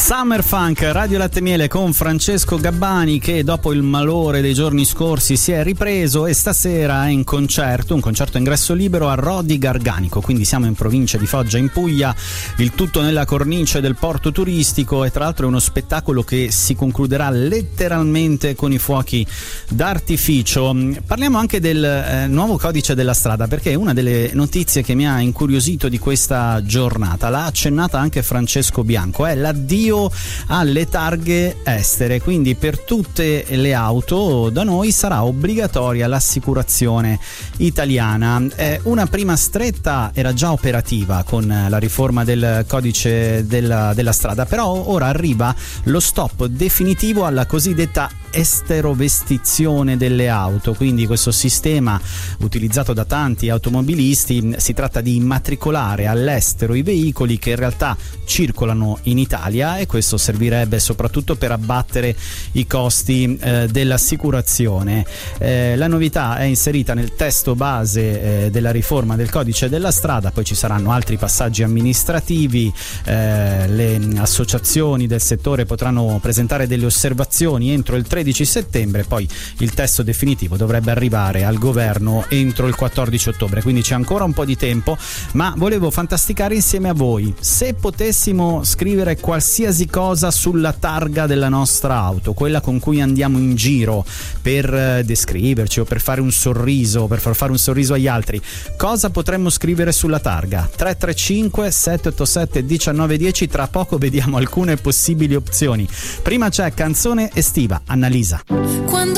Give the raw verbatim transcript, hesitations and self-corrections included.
Summer Funk, Radio Latte Miele con Francesco Gabbani, che dopo il malore dei giorni scorsi si è ripreso e stasera è in concerto, un concerto a ingresso libero a Rodi Garganico, quindi siamo in provincia di Foggia in Puglia, il tutto nella cornice del porto turistico, e tra l'altro è uno spettacolo che si concluderà letteralmente con i fuochi d'artificio. Parliamo anche del eh, nuovo codice della strada, perché è una delle notizie che mi ha incuriosito di questa giornata, l'ha accennata anche Francesco Bianco, è l'addio alle targhe estere, quindi per tutte le auto da noi sarà obbligatoria l'assicurazione italiana. Eh, una prima stretta era già operativa con la riforma del codice della, della strada, però ora arriva lo stop definitivo alla cosiddetta esterovestizione delle auto, quindi questo sistema utilizzato da tanti automobilisti. Si tratta di immatricolare all'estero i veicoli che in realtà circolano in Italia, e questo servirebbe soprattutto per abbattere i costi eh, dell'assicurazione. Eh, la novità è inserita nel testo base eh, della riforma del codice della strada, poi ci saranno altri passaggi amministrativi, eh, le associazioni del settore potranno presentare delle osservazioni entro il tredici settembre, poi il testo definitivo dovrebbe arrivare al governo entro il quattordici ottobre, quindi c'è ancora un po' di tempo, ma volevo fantasticare insieme a voi se potessimo scrivere qualsiasi cosa sulla targa della nostra auto, quella con cui andiamo in giro per descriverci o per fare un sorriso, per far fare un sorriso agli altri. Cosa potremmo scrivere sulla targa? tre tre cinque sette otto sette uno nove uno zero. Tra poco vediamo alcune possibili opzioni. Prima c'è canzone estiva, Annalisa. Quando